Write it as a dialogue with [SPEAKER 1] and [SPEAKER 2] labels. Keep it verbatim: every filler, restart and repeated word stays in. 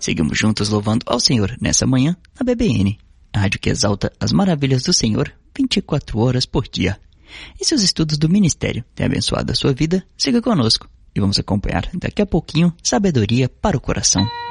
[SPEAKER 1] Seguimos juntos louvando ao Senhor nessa manhã na B B N, a rádio que exalta as maravilhas do Senhor vinte e quatro horas por dia. E se os estudos do Ministério têm abençoado a sua vida, siga conosco e vamos acompanhar daqui a pouquinho Sabedoria para o Coração.